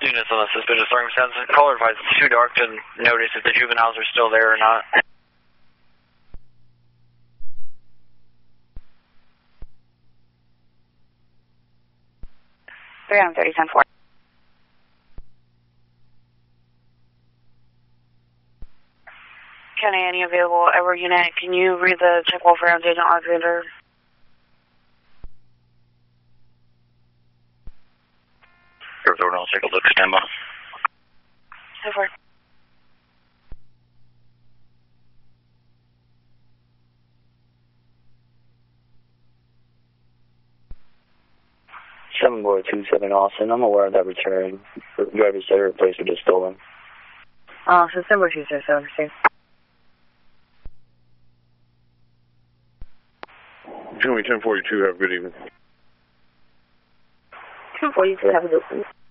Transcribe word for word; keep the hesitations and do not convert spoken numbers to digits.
units on the suspicious circumstances. Caller advised it's too dark to notice if the juveniles are still there or not. three hundred thirty, ten four. County, any available Edward unit, can you read the check welfare on Agent Alexander? I'll take a look, stand by. ten four. seven four two seven Austin, I'm aware of that return. Driver said her place was just stolen. Uh, so seven four two seven, same. Jimmy ten forty-two, have a good evening. ten forty-two, have a good evening.